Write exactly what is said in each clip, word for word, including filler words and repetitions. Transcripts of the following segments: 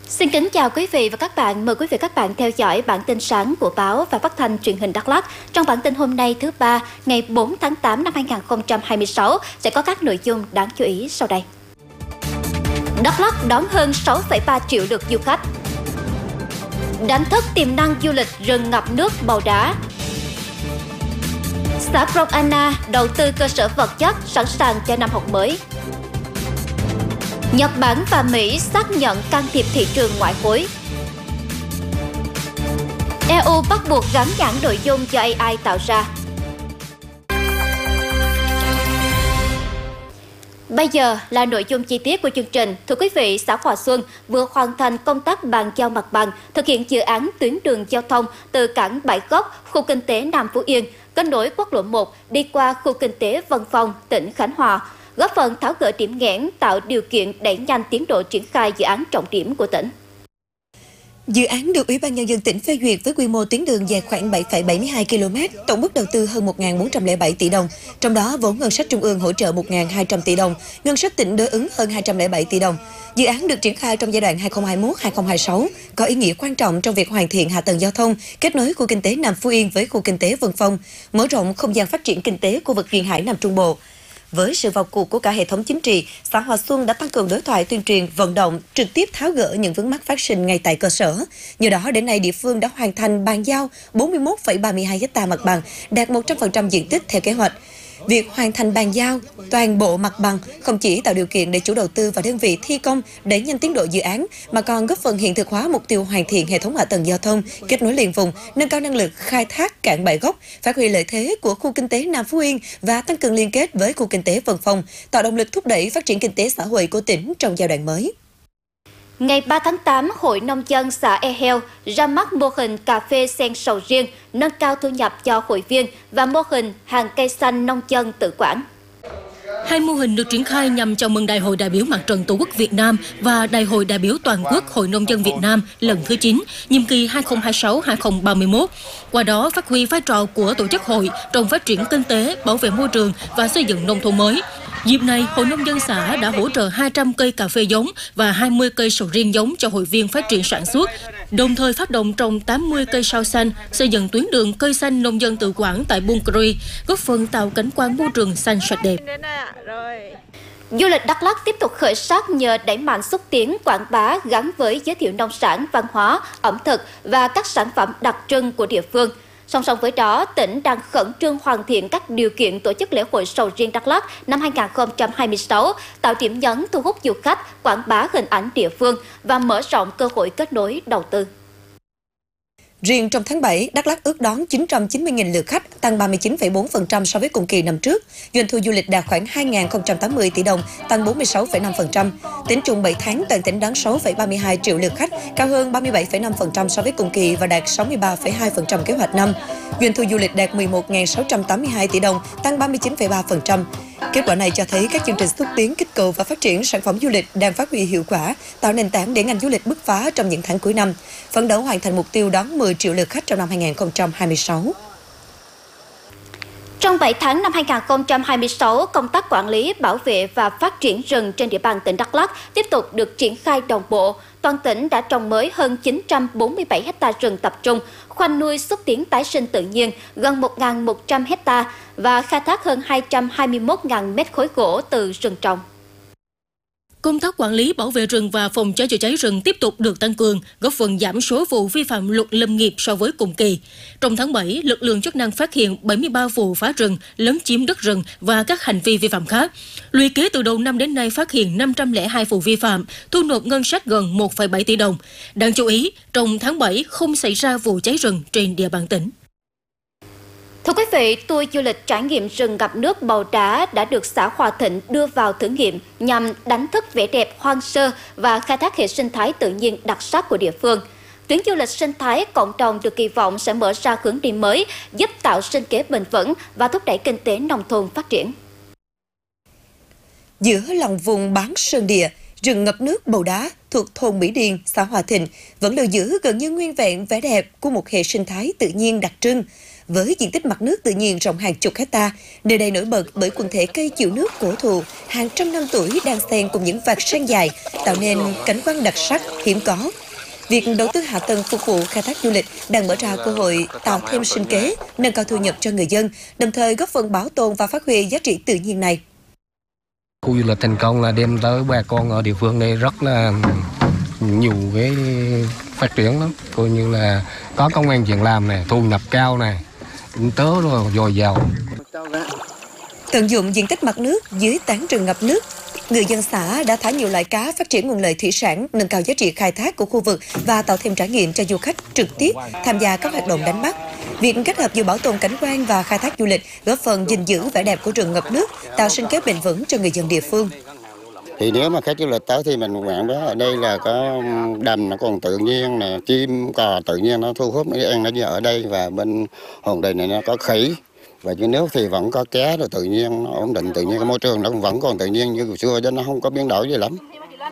Xin kính chào quý vị và các bạn. Mời quý vị và các bạn theo dõi bản tin sáng của báo và phát thanh truyền hình Đắk Lắk. Trong bản tin hôm nay thứ ba, ngày bốn tháng tám năm hai nghìn không trăm hai mươi sáu sẽ có các nội dung đáng chú ý sau đây. Đắk Lắk đón hơn sáu phẩy ba triệu lượt du khách. Đánh thức tiềm năng du lịch rừng ngập nước Bầu Đá. Xã Krông Anna đầu tư cơ sở vật chất sẵn sàng cho năm học mới. Nhật Bản và Mỹ xác nhận can thiệp thị trường ngoại hối. e u bắt buộc gắn nhãn nội dung do a i tạo ra. Bây giờ là nội dung chi tiết của chương trình. Thưa quý vị, xã Hòa Xuân vừa hoàn thành công tác bàn giao mặt bằng, thực hiện dự án tuyến đường giao thông từ cảng Bãi Gốc, khu kinh tế Nam Phú Yên, kết nối quốc lộ một đi qua khu kinh tế Vân Phong, tỉnh Khánh Hòa, góp phần tháo gỡ điểm nghẽn, tạo điều kiện đẩy nhanh tiến độ triển khai dự án trọng điểm của tỉnh. Dự án được Ủy ban Nhân dân tỉnh phê duyệt với quy mô tuyến đường dài khoảng bảy phẩy bảy mươi hai ki lô mét, tổng mức đầu tư hơn một nghìn bốn trăm lẻ bảy tỷ đồng, trong đó vốn ngân sách trung ương hỗ trợ một nghìn hai trăm tỷ đồng, ngân sách tỉnh đối ứng hơn hai trăm lẻ bảy tỷ đồng. Dự án được triển khai trong giai đoạn hai nghìn không trăm hai mươi mốt đến hai nghìn không trăm hai mươi sáu, có ý nghĩa quan trọng trong việc hoàn thiện hạ tầng giao thông, kết nối khu kinh tế Nam Phú Yên với khu kinh tế Vân Phong, mở rộng không gian phát triển kinh tế khu vực duyên hải Nam Trung Bộ. Với sự vào cuộc của cả hệ thống chính trị, xã Hòa Xuân đã tăng cường đối thoại tuyên truyền, vận động, trực tiếp tháo gỡ những vướng mắc phát sinh ngay tại cơ sở. Nhờ đó, đến nay địa phương đã hoàn thành bàn giao bốn mươi mốt phẩy ba mươi hai ha mặt bằng, đạt một trăm phần trăm diện tích theo kế hoạch. Việc hoàn thành bàn giao toàn bộ mặt bằng không chỉ tạo điều kiện để chủ đầu tư và đơn vị thi công đẩy nhanh tiến độ dự án, mà còn góp phần hiện thực hóa mục tiêu hoàn thiện hệ thống hạ tầng giao thông, kết nối liền vùng, nâng cao năng lực khai thác cảng Bãi Gốc, phát huy lợi thế của khu kinh tế Nam Phú Yên và tăng cường liên kết với khu kinh tế Vân Phong, tạo động lực thúc đẩy phát triển kinh tế xã hội của tỉnh trong giai đoạn mới. Ngày ba tháng tám, Hội Nông dân xã E Heo ra mắt mô hình cà phê sen sầu riêng, nâng cao thu nhập cho hội viên và mô hình hàng cây xanh nông dân tự quản. Hai mô hình được triển khai nhằm chào mừng Đại hội đại biểu Mặt trận Tổ quốc Việt Nam và Đại hội đại biểu Toàn quốc Hội Nông dân Việt Nam lần thứ chín, nhiệm kỳ hai nghìn không trăm hai mươi sáu đến hai nghìn không trăm ba mươi mốt. Qua đó phát huy vai trò của tổ chức hội trong phát triển kinh tế, bảo vệ môi trường và xây dựng nông thôn mới. Dịp này, Hội Nông dân xã đã hỗ trợ hai trăm cây cà phê giống và hai mươi cây sầu riêng giống cho hội viên phát triển sản xuất, đồng thời phát động trồng tám mươi cây sao xanh, xây dựng tuyến đường cây xanh nông dân tự quản tại Buôn Cri, góp phần tạo cảnh quan môi trường xanh sạch đẹp. Du lịch Đắk Lắk tiếp tục khởi sắc nhờ đẩy mạnh xúc tiến quảng bá gắn với giới thiệu nông sản, văn hóa, ẩm thực và các sản phẩm đặc trưng của địa phương. Song song với đó, tỉnh đang khẩn trương hoàn thiện các điều kiện tổ chức lễ hội sầu riêng Đắk Lắk năm hai nghìn không trăm hai mươi sáu, tạo điểm nhấn thu hút du khách, quảng bá hình ảnh địa phương và mở rộng cơ hội kết nối đầu tư. Riêng trong tháng bảy, Đắk Lắk ước đón chín trăm chín mươi nghìn lượt khách, tăng ba mươi chín phẩy bốn phần trăm so với cùng kỳ năm trước. Doanh thu du lịch đạt khoảng hai nghìn không trăm tám mươi tỷ đồng, tăng bốn mươi sáu phẩy năm phần trăm. Tính chung bảy tháng, toàn tỉnh đón sáu phẩy ba mươi hai triệu lượt khách, cao hơn ba mươi bảy phẩy năm phần trăm so với cùng kỳ và đạt sáu mươi ba phẩy hai phần trăm kế hoạch năm. Doanh thu du lịch đạt mười một nghìn sáu trăm tám mươi hai tỷ đồng, tăng ba mươi chín phẩy ba phần trăm. Kết quả này cho thấy các chương trình xúc tiến, kích cầu và phát triển sản phẩm du lịch đang phát huy hiệu quả, tạo nền tảng để ngành du lịch bứt phá trong những tháng cuối năm, phấn đấu hoàn thành mục tiêu đón mười triệu lượt khách trong năm hai nghìn không trăm hai mươi sáu. Trong bảy tháng năm hai nghìn không trăm hai mươi sáu, công tác quản lý, bảo vệ và phát triển rừng trên địa bàn tỉnh Đắk Lắk tiếp tục được triển khai đồng bộ. Toàn tỉnh đã trồng mới hơn chín trăm bốn mươi bảy ha rừng tập trung, khoanh nuôi xúc tiến tái sinh tự nhiên gần một nghìn một trăm ha và khai thác hơn hai trăm hai mươi mốt nghìn mét khối gỗ từ rừng trồng. Công tác quản lý bảo vệ rừng và phòng cháy chữa cháy rừng tiếp tục được tăng cường, góp phần giảm số vụ vi phạm luật lâm nghiệp so với cùng kỳ. Trong tháng bảy, lực lượng chức năng phát hiện bảy mươi ba vụ phá rừng, lấn chiếm đất rừng và các hành vi vi phạm khác. Lũy kế từ đầu năm đến nay phát hiện năm trăm lẻ hai vụ vi phạm, thu nộp ngân sách gần một phẩy bảy tỷ đồng. Đáng chú ý, trong tháng bảy không xảy ra vụ cháy rừng trên địa bàn tỉnh. Thưa quý vị, tour du lịch trải nghiệm rừng ngập nước Bầu Đá đã được xã Hòa Thịnh đưa vào thử nghiệm nhằm đánh thức vẻ đẹp hoang sơ và khai thác hệ sinh thái tự nhiên đặc sắc của địa phương. Tuyến du lịch sinh thái cộng đồng được kỳ vọng sẽ mở ra hướng đi mới, giúp tạo sinh kế bền vững và thúc đẩy kinh tế nông thôn phát triển. Giữa lòng vùng bán sơn địa, rừng ngập nước Bầu Đá thuộc thôn Mỹ Điền, xã Hòa Thịnh vẫn lưu giữ gần như nguyên vẹn vẻ đẹp của một hệ sinh thái tự nhiên đặc trưng. với diện tích mặt nước tự nhiên rộng hàng chục hecta. Nơi đây nổi bật bởi quần thể cây chịu nước cổ thụ hàng trăm năm tuổi đang xen cùng những vạt sen dài, tạo nên cảnh quan đặc sắc hiếm có. Việc đầu tư hạ tầng phục vụ khai thác du lịch đang mở ra cơ hội tạo thêm sinh kế, nâng cao thu nhập cho người dân, đồng thời góp phần bảo tồn và phát huy giá trị tự nhiên này. Khu du lịch thành công là đem tới bà con ở địa phương đây rất là nhiều cái phát triển lắm, coi như là có công ăn việc làm này, thu nhập cao này, kinh tế rồi dồi dào. Tận dụng diện tích mặt nước dưới tán rừng ngập nước, người dân xã đã thả nhiều loại cá, phát triển nguồn lợi thủy sản, nâng cao giá trị khai thác của khu vực và tạo thêm trải nghiệm cho du khách trực tiếp tham gia các hoạt động đánh bắt. Việc kết hợp vừa bảo tồn cảnh quan và khai thác du lịch góp phần gìn giữ vẻ đẹp của rừng ngập nước, tạo sinh kế bền vững cho người dân địa phương. Thì nếu mà khách du lịch tới thì mình quảng bá ở đây là có đầm nó còn tự nhiên nè, chim cò tự nhiên nó thu hút mấy em nó ở đây, và bên Hòn Đình này nó có khỉ. Và dưới nước thì vẫn có cá rồi tự nhiên, nó ổn định tự nhiên, cái môi trường nó vẫn còn tự nhiên như hồi xưa chứ nó không có biến đổi gì lắm.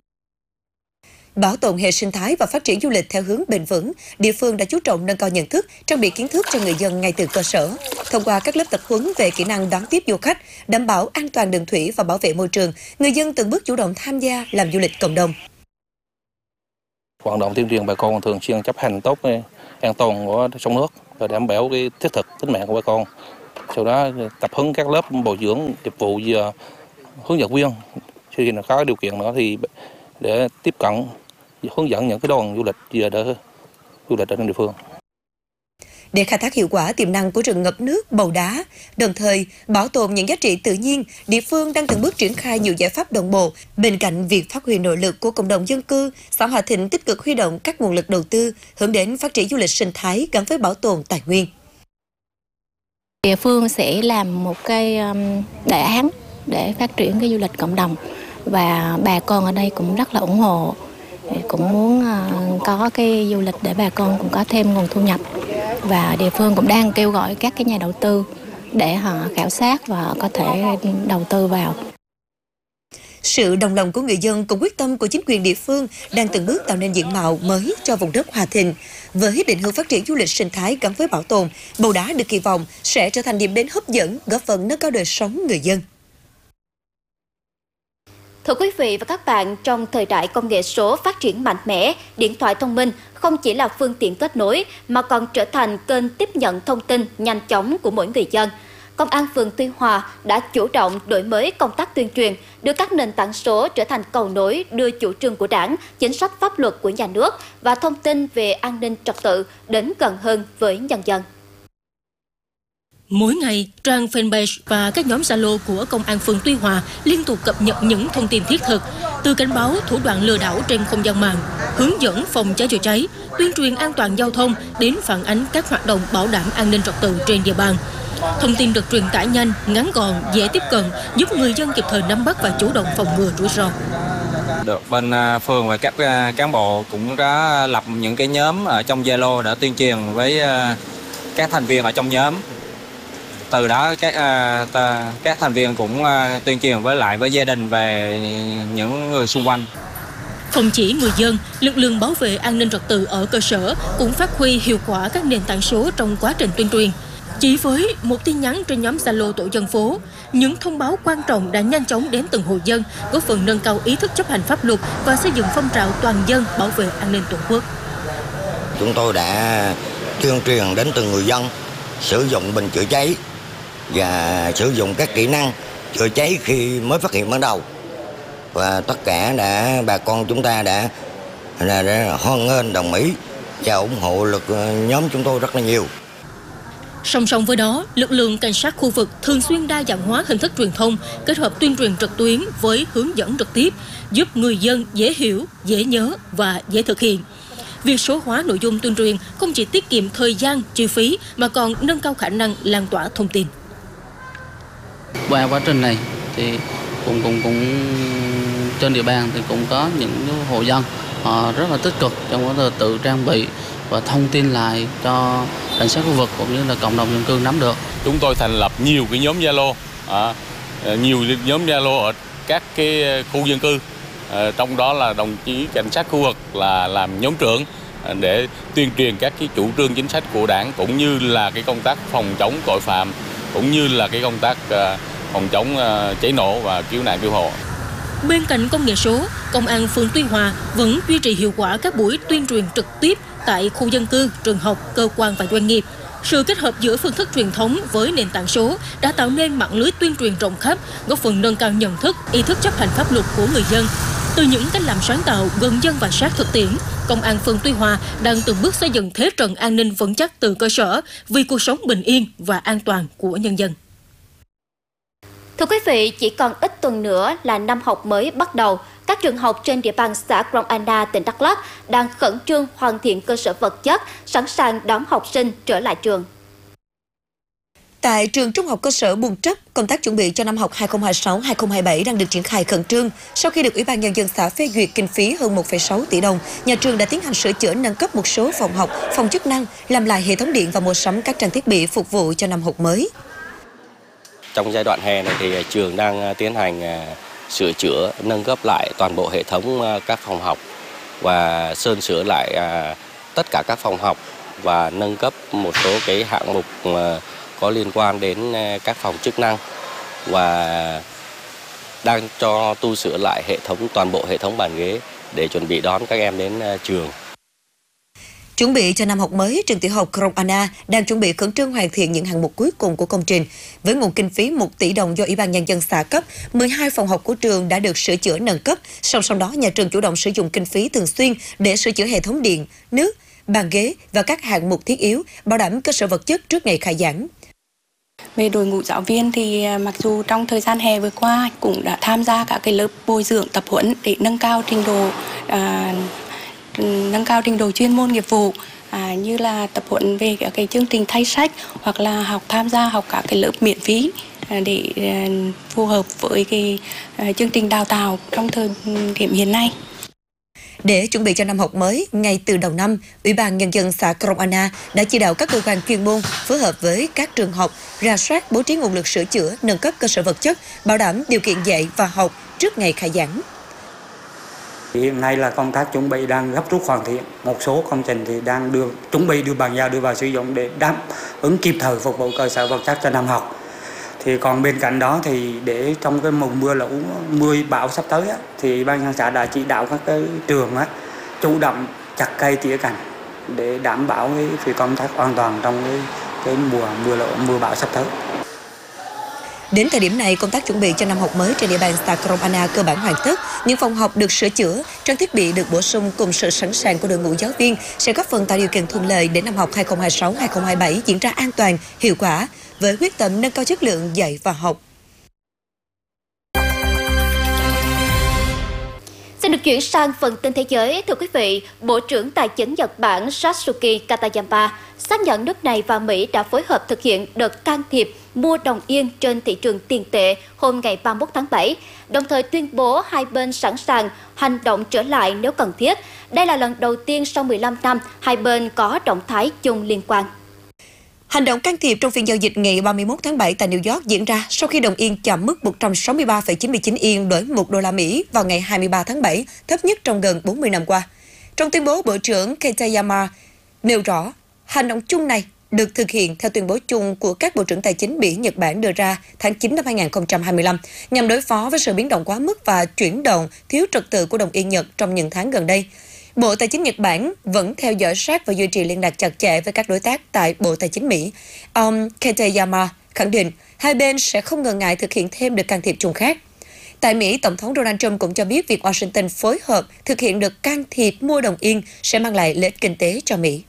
Bảo tồn hệ sinh thái và phát triển du lịch theo hướng bền vững, địa phương đã chú trọng nâng cao nhận thức, trang bị kiến thức cho người dân ngay từ cơ sở. Thông qua các lớp tập huấn về kỹ năng đón tiếp du khách, đảm bảo an toàn đường thủy và bảo vệ môi trường, người dân từng bước chủ động tham gia làm du lịch cộng đồng. Hoạt động tuyên truyền bà con thường xuyên chấp hành tốt an toàn của sông nước và đảm bảo cái thiết thực tính mạng của bà con. Sau đó tập huấn các lớp bồi dưỡng nghiệp vụ và hướng dẫn viên, khi nào có điều kiện nữa thì để tiếp cận hướng dẫn những cái đoàn du lịch về để du lịch ở địa phương. Để khai thác hiệu quả tiềm năng của rừng ngập nước Bầu Đá, đồng thời bảo tồn những giá trị tự nhiên, địa phương đang từng bước triển khai nhiều giải pháp đồng bộ. Bên cạnh việc phát huy nội lực của cộng đồng dân cư, xã Hòa Thịnh tích cực huy động các nguồn lực đầu tư hướng đến phát triển du lịch sinh thái gắn với bảo tồn tài nguyên. Địa phương sẽ làm một cái đề án để phát triển cái du lịch cộng đồng, và bà con ở đây cũng rất là ủng hộ, cũng muốn có cái du lịch để bà con cũng có thêm nguồn thu nhập, và địa phương cũng đang kêu gọi các cái nhà đầu tư để họ khảo sát và có thể đầu tư vào. Sự đồng lòng của người dân cùng quyết tâm của chính quyền địa phương đang từng bước tạo nên diện mạo mới cho vùng đất Hòa Thịnh. Với định hướng phát triển du lịch sinh thái gắn với bảo tồn, Bầu Đá được kỳ vọng sẽ trở thành điểm đến hấp dẫn, góp phần nâng cao đời sống người dân. Thưa quý vị và các bạn, trong thời đại công nghệ số phát triển mạnh mẽ, điện thoại thông minh không chỉ là phương tiện kết nối mà còn trở thành kênh tiếp nhận thông tin nhanh chóng của mỗi người dân. Công an phường Tuy Hòa đã chủ động đổi mới công tác tuyên truyền, đưa các nền tảng số trở thành cầu nối đưa chủ trương của Đảng, chính sách pháp luật của nhà nước và thông tin về an ninh trật tự đến gần hơn với nhân dân. Mỗi ngày, trang fanpage và các nhóm Zalo của Công an phường Tuy Hòa liên tục cập nhật những thông tin thiết thực, từ cảnh báo thủ đoạn lừa đảo trên không gian mạng, hướng dẫn phòng cháy chữa cháy, tuyên truyền an toàn giao thông đến phản ánh các hoạt động bảo đảm an ninh trật tự trên địa bàn. Thông tin được truyền tải nhanh, ngắn gọn, dễ tiếp cận, giúp người dân kịp thời nắm bắt và chủ động phòng ngừa rủi ro. Được bên phường và các cán bộ cũng đã lập những cái nhóm ở trong Zalo để tuyên truyền với các thành viên ở trong nhóm. Từ đó các các thành viên cũng tuyên truyền với lại với gia đình về những người xung quanh. Không chỉ người dân, lực lượng bảo vệ an ninh trật tự ở cơ sở cũng phát huy hiệu quả các nền tảng số trong quá trình tuyên truyền. Chỉ với một tin nhắn trên nhóm Zalo tổ dân phố, những thông báo quan trọng đã nhanh chóng đến từng hộ dân, góp phần nâng cao ý thức chấp hành pháp luật và xây dựng phong trào toàn dân bảo vệ an ninh Tổ quốc. Chúng tôi đã tuyên truyền đến từng người dân sử dụng bình chữa cháy và sử dụng các kỹ năng chữa cháy khi mới phát hiện ban đầu, và tất cả đã bà con chúng ta đã, đã, đã hoan nghênh, đồng ý và ủng hộ lực nhóm chúng tôi rất là nhiều. Song song với đó, lực lượng cảnh sát khu vực thường xuyên đa dạng hóa hình thức truyền thông, kết hợp tuyên truyền trực tuyến với hướng dẫn trực tiếp, giúp người dân dễ hiểu, dễ nhớ và dễ thực hiện. Việc số hóa nội dung tuyên truyền không chỉ tiết kiệm thời gian, chi phí mà còn nâng cao khả năng lan tỏa thông tin. Qua quá trình này thì cũng cũng cũng trên địa bàn thì cũng có những hộ dân họ rất là tích cực trong quá trình tự trang bị và thông tin lại cho cảnh sát khu vực cũng như là cộng đồng dân cư nắm được. Chúng tôi thành lập nhiều cái nhóm Zalo, à, nhiều nhóm Zalo ở các cái khu dân cư, à, trong đó là đồng chí cảnh sát khu vực là làm nhóm trưởng, để tuyên truyền các cái chủ trương chính sách của Đảng, cũng như là cái công tác phòng chống tội phạm, cũng như là cái công tác phòng chống cháy nổ và cứu nạn cứu hộ. Bên cạnh công nghệ số, Công an phường Tuy Hòa vẫn duy trì hiệu quả các buổi tuyên truyền trực tiếp tại khu dân cư, trường học, cơ quan và doanh nghiệp. Sự kết hợp giữa phương thức truyền thống với nền tảng số đã tạo nên mạng lưới tuyên truyền rộng khắp, góp phần nâng cao nhận thức, ý thức chấp hành pháp luật của người dân. Từ những cách làm sáng tạo, gần dân và sát thực tiễn, Công an phường Tuy Hòa đang từng bước xây dựng thế trận an ninh vững chắc từ cơ sở vì cuộc sống bình yên và an toàn của nhân dân. Thưa quý vị, chỉ còn ít tuần nữa là năm học mới bắt đầu. Các trường học trên địa bàn xã Krông Anna, tỉnh Đắk Lắk đang khẩn trương hoàn thiện cơ sở vật chất, sẵn sàng đón học sinh trở lại trường. Tại trường Trung học cơ sở Buôn Trấp, công tác chuẩn bị cho năm học hai không hai sáu hai không hai bảy đang được triển khai khẩn trương. Sau khi được Ủy ban Nhân dân xã phê duyệt kinh phí hơn một phẩy sáu tỷ đồng, nhà trường đã tiến hành sửa chữa nâng cấp một số phòng học, phòng chức năng, làm lại hệ thống điện và mua sắm các trang thiết bị phục vụ cho năm học mới. Trong giai đoạn hè này thì trường đang tiến hành sửa chữa, nâng cấp lại toàn bộ hệ thống các phòng học và sơn sửa lại tất cả các phòng học và nâng cấp một số cái hạng mục có liên quan đến các phòng chức năng và đang cho tu sửa lại hệ thống toàn bộ hệ thống bàn ghế để chuẩn bị đón các em đến trường. Chuẩn bị cho năm học mới, trường tiểu học Krông Anna đang chuẩn bị khẩn trương hoàn thiện những hạng mục cuối cùng của công trình. Với nguồn kinh phí một tỷ đồng do Ủy ban Nhân dân xã cấp, mười hai phòng học của trường đã được sửa chữa nâng cấp. Song song đó, nhà trường chủ động sử dụng kinh phí thường xuyên để sửa chữa hệ thống điện, nước, bàn ghế và các hạng mục thiết yếu, bảo đảm cơ sở vật chất trước ngày khai giảng. Về đội ngũ giáo viên thì mặc dù trong thời gian hè vừa qua cũng đã tham gia các cái lớp bồi dưỡng tập huấn để nâng cao trình độ à, nâng cao trình độ chuyên môn nghiệp vụ, à, như là tập huấn về các cái chương trình thay sách hoặc là học tham gia học các cái lớp miễn phí à, để à, phù hợp với cái à, chương trình đào tạo trong thời điểm hiện nay. Để chuẩn bị cho năm học mới, ngay từ đầu năm, Ủy ban Nhân dân xã Krông Anna đã chỉ đạo các cơ quan chuyên môn phối hợp với các trường học, rà soát bố trí nguồn lực sửa chữa, nâng cấp cơ sở vật chất, bảo đảm điều kiện dạy và học trước ngày khai giảng. Hiện nay là công tác chuẩn bị đang gấp rút hoàn thiện. Một số công trình thì đang đưa chuẩn bị đưa bàn giao đưa vào sử dụng để đáp ứng kịp thời phục vụ cơ sở vật chất cho năm học. Thì còn bên cạnh đó thì để trong cái mùa mưa lũ mưa bão sắp tới á, thì ban nhân xã đã chỉ đạo các cái trường á, chủ động chặt cây tỉa cành để đảm bảo cái, cái công tác an toàn trong cái, cái mùa mưa lũ mưa bão sắp tới. Đến thời điểm này, công tác chuẩn bị cho năm học mới trên địa bàn xã Krông Anna cơ bản hoàn tất. Những phòng học được sửa chữa, trang thiết bị được bổ sung cùng sự sẵn sàng của đội ngũ giáo viên sẽ góp phần tạo điều kiện thuận lợi để năm học hai không hai sáu hai không hai bảy diễn ra an toàn, hiệu quả, với quyết tâm nâng cao chất lượng dạy và học. Xin được chuyển sang phần tin thế giới. Thưa quý vị, Bộ trưởng Tài chính Nhật Bản Satsuki Katayama xác nhận nước này và Mỹ đã phối hợp thực hiện đợt can thiệp mua đồng yên trên thị trường tiền tệ hôm ngày ba mươi mốt tháng bảy, đồng thời tuyên bố hai bên sẵn sàng hành động trở lại nếu cần thiết. Đây là lần đầu tiên sau mười lăm năm hai bên có động thái chung liên quan. Hành động can thiệp trong phiên giao dịch ngày ba mươi mốt tháng bảy tại New York diễn ra sau khi đồng yên chạm mức một trăm sáu mươi ba phẩy chín mươi chín yên đổi một đô la Mỹ vào ngày hai mươi ba tháng bảy, thấp nhất trong gần bốn mươi năm qua. Trong tuyên bố, Bộ trưởng Katayama nêu rõ, hành động chung này được thực hiện theo tuyên bố chung của các Bộ trưởng Tài chính Mỹ Nhật Bản đưa ra tháng chín năm hai nghìn không trăm hai mươi lăm nhằm đối phó với sự biến động quá mức và chuyển động thiếu trật tự của đồng yên Nhật trong những tháng gần đây. Bộ Tài chính Nhật Bản vẫn theo dõi sát và duy trì liên lạc chặt chẽ với các đối tác tại Bộ Tài chính Mỹ. Ông Katayama khẳng định hai bên sẽ không ngần ngại thực hiện thêm đợt can thiệp chung khác. Tại Mỹ, Tổng thống Donald Trump cũng cho biết việc Washington phối hợp thực hiện đợt can thiệp mua đồng yên sẽ mang lại lợi ích kinh tế cho Mỹ.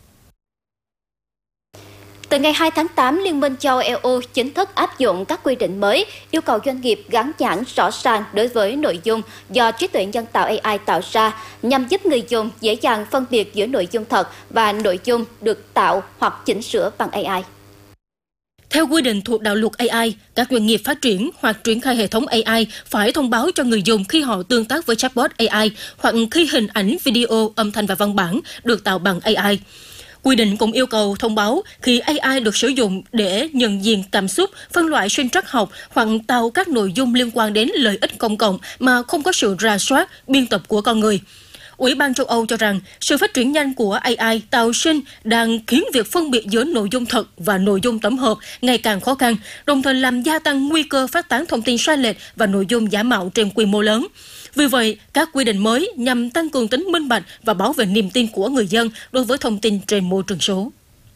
Từ ngày hai tháng tám, Liên minh châu E U chính thức áp dụng các quy định mới yêu cầu doanh nghiệp gắn nhãn rõ ràng đối với nội dung do trí tuệ nhân tạo A I tạo ra nhằm giúp người dùng dễ dàng phân biệt giữa nội dung thật và nội dung được tạo hoặc chỉnh sửa bằng A I. Theo quy định thuộc đạo luật A I, các doanh nghiệp phát triển hoặc triển khai hệ thống A I phải thông báo cho người dùng khi họ tương tác với chatbot A I hoặc khi hình ảnh, video, âm thanh và văn bản được tạo bằng A I. Quy định cũng yêu cầu thông báo khi A I được sử dụng để nhận diện cảm xúc, phân loại sinh trắc học hoặc tạo các nội dung liên quan đến lợi ích công cộng mà không có sự rà soát, biên tập của con người. Ủy ban châu Âu cho rằng sự phát triển nhanh của a i tạo sinh đang khiến việc phân biệt giữa nội dung thật và nội dung tổng hợp ngày càng khó khăn, đồng thời làm gia tăng nguy cơ phát tán thông tin sai lệch và nội dung giả mạo trên quy mô lớn. Vì vậy, các quy định mới nhằm tăng cường tính minh bạch và bảo vệ niềm tin của người dân đối với thông tin trên môi trường số.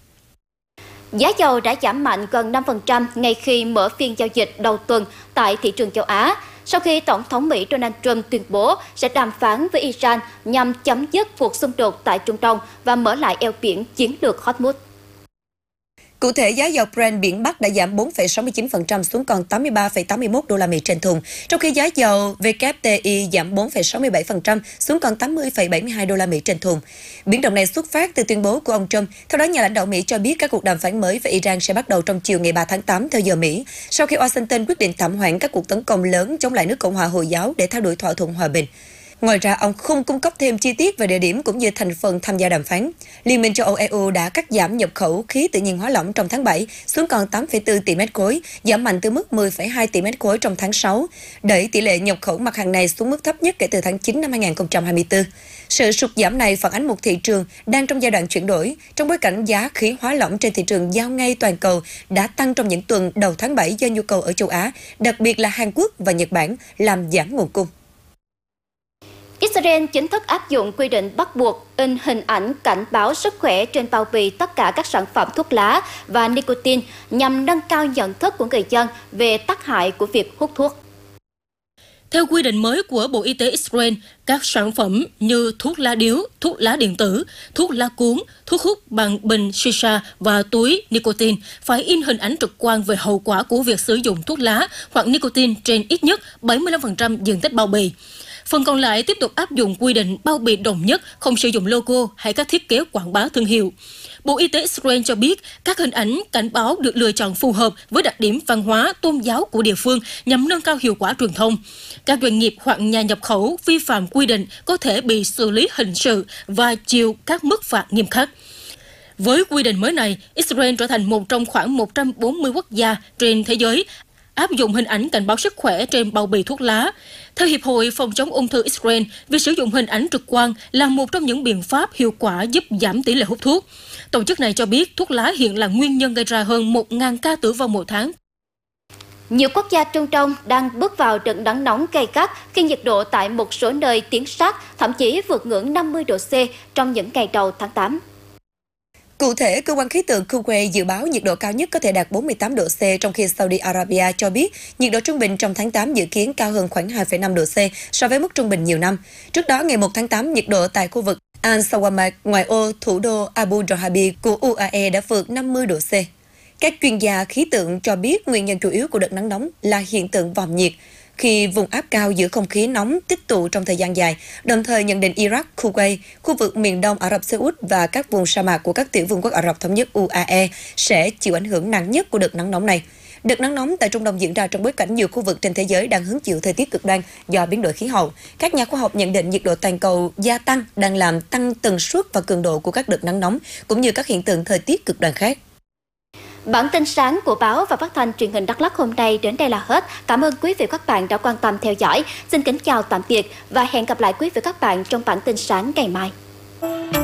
Giá dầu đã giảm mạnh gần năm phần trăm ngay khi mở phiên giao dịch đầu tuần tại thị trường châu Á, sau khi Tổng thống Mỹ Donald Trump tuyên bố sẽ đàm phán với Iran nhằm chấm dứt cuộc xung đột tại Trung Đông và mở lại eo biển chiến lược Hormuz. Cụ thể, giá dầu Brent biển Bắc đã giảm bốn phẩy sáu mươi chín phần trăm xuống còn tám mươi ba phẩy tám mươi mốt đô la Mỹ trên thùng, trong khi giá dầu W T I giảm bốn phẩy sáu mươi bảy phần trăm xuống còn tám mươi phẩy bảy mươi hai đô la Mỹ trên thùng. Biến động này xuất phát từ tuyên bố của ông Trump. Theo đó, nhà lãnh đạo Mỹ cho biết các cuộc đàm phán mới với Iran sẽ bắt đầu trong chiều ngày ba tháng tám theo giờ Mỹ, sau khi Washington quyết định tạm hoãn các cuộc tấn công lớn chống lại nước Cộng hòa Hồi giáo để theo đuổi thỏa thuận hòa bình. Ngoài ra, ông không cung cấp thêm chi tiết về địa điểm cũng như thành phần tham gia đàm phán. Liên minh châu Âu E U đã cắt giảm nhập khẩu khí tự nhiên hóa lỏng trong tháng bảy xuống còn tám phẩy bốn tỷ mét khối, giảm mạnh từ mức mười phẩy hai tỷ mét khối trong tháng sáu, đẩy tỷ lệ nhập khẩu mặt hàng này xuống mức thấp nhất kể từ tháng chín năm hai nghìn không trăm hai mươi tư. Sự sụt giảm này phản ánh một thị trường đang trong giai đoạn chuyển đổi, trong bối cảnh giá khí hóa lỏng trên thị trường giao ngay toàn cầu đã tăng trong những tuần đầu tháng bảy do nhu cầu ở châu Á, đặc biệt là Hàn Quốc và Nhật Bản, làm giảm nguồn cung. Israel chính thức áp dụng quy định bắt buộc in hình ảnh cảnh báo sức khỏe trên bao bì tất cả các sản phẩm thuốc lá và nicotine nhằm nâng cao nhận thức của người dân về tác hại của việc hút thuốc. Theo quy định mới của Bộ Y tế Israel, các sản phẩm như thuốc lá điếu, thuốc lá điện tử, thuốc lá cuốn, thuốc hút bằng bình shisha và túi nicotine phải in hình ảnh trực quan về hậu quả của việc sử dụng thuốc lá hoặc nicotine trên ít nhất bảy mươi lăm phần trăm diện tích bao bì. Phần còn lại tiếp tục áp dụng quy định bao bì đồng nhất, không sử dụng logo hay các thiết kế quảng bá thương hiệu. Bộ Y tế Israel cho biết các hình ảnh cảnh báo được lựa chọn phù hợp với đặc điểm văn hóa, tôn giáo của địa phương nhằm nâng cao hiệu quả truyền thông. Các doanh nghiệp hoặc nhà nhập khẩu vi phạm quy định có thể bị xử lý hình sự và chịu các mức phạt nghiêm khắc. Với quy định mới này, Israel trở thành một trong khoảng một trăm bốn mươi quốc gia trên thế giới áp dụng hình ảnh cảnh báo sức khỏe trên bao bì thuốc lá. Theo Hiệp hội Phòng chống ung thư Israel, việc sử dụng hình ảnh trực quan là một trong những biện pháp hiệu quả giúp giảm tỷ lệ hút thuốc. Tổ chức này cho biết thuốc lá hiện là nguyên nhân gây ra hơn một nghìn ca tử vong mỗi tháng. Nhiều quốc gia Trung Đông đang bước vào đợt nắng nóng gay gắt khi nhiệt độ tại một số nơi tiến sát, thậm chí vượt ngưỡng năm mươi độ C trong những ngày đầu tháng tám. Cụ thể, cơ quan khí tượng Kuwait dự báo nhiệt độ cao nhất có thể đạt bốn mươi tám độ C, trong khi Saudi Arabia cho biết nhiệt độ trung bình trong tháng tám dự kiến cao hơn khoảng hai phẩy năm độ C so với mức trung bình nhiều năm. Trước đó, ngày một tháng tám, nhiệt độ tại khu vực Al-Sawamah, ngoại ô thủ đô Abu Dhabi của u a e đã vượt năm mươi độ C. Các chuyên gia khí tượng cho biết nguyên nhân chủ yếu của đợt nắng nóng là hiện tượng vòm nhiệt, khi vùng áp cao giữ không khí nóng tích tụ trong thời gian dài, đồng thời nhận định Iraq, Kuwait, khu vực miền đông Ả Rập Xê Út và các vùng sa mạc của các tiểu vương quốc Ả Rập Thống nhất u a e sẽ chịu ảnh hưởng nặng nhất của đợt nắng nóng này. Đợt nắng nóng tại Trung Đông diễn ra trong bối cảnh nhiều khu vực trên thế giới đang hứng chịu thời tiết cực đoan do biến đổi khí hậu. Các nhà khoa học nhận định nhiệt độ toàn cầu gia tăng đang làm tăng tần suất và cường độ của các đợt nắng nóng, cũng như các hiện tượng thời tiết cực đoan khác. Bản tin sáng của báo và phát thanh truyền hình Đắk Lắk hôm nay đến đây là hết. Cảm ơn quý vị và các bạn đã quan tâm theo dõi. Xin kính chào tạm biệt và hẹn gặp lại quý vị và các bạn trong bản tin sáng ngày mai.